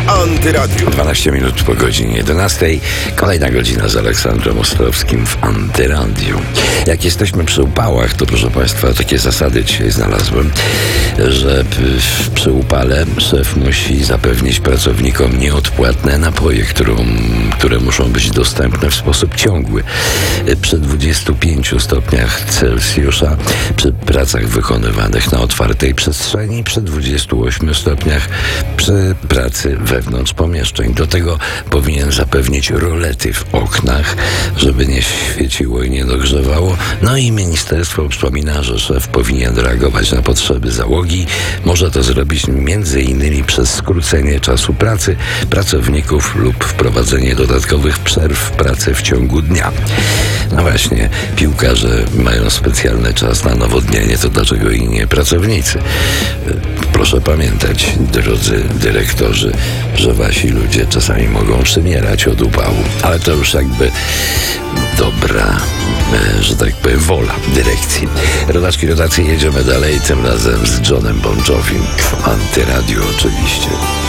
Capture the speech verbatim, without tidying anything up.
Antyradiu. dwanaście minut po godzinie jedenastej. Kolejna godzina z Aleksandrem Ostrowskim w Antyradiu. Jak jesteśmy przy upałach, to proszę Państwa, takie zasady dzisiaj znalazłem, że p- przy upale szef musi zapewnić pracownikom nieodpłatne napoje, którą, które muszą być dostępne w sposób ciągły. Przy dwudziestu pięciu stopniach Celsjusza, przy pracach wykonywanych na otwartej przestrzeni, przy dwudziestu ośmiu stopniach przy pracy wewnątrz pomieszczeń. Do tego powinien zapewnić rolety w oknach, żeby nie świeciło i nie dogrzewało. No i ministerstwo przypomina, że szef powinien reagować na potrzeby załogi. Może to zrobić między innymi przez skrócenie czasu pracy pracowników lub wprowadzenie dodatkowych przerw w pracy w ciągu dnia. No właśnie, piłkarze mają specjalny czas na nawodnienie, to dlaczego i nie pracownicy? Proszę pamiętać, drodzy dyrektorzy, że wasi ludzie czasami mogą przymierać od upału, ale to już jakby dobra, że tak powiem, wola dyrekcji. Rodaczki, rodacy, jedziemy dalej, tym razem z Johnem Bon Jovim w Antyradiu oczywiście.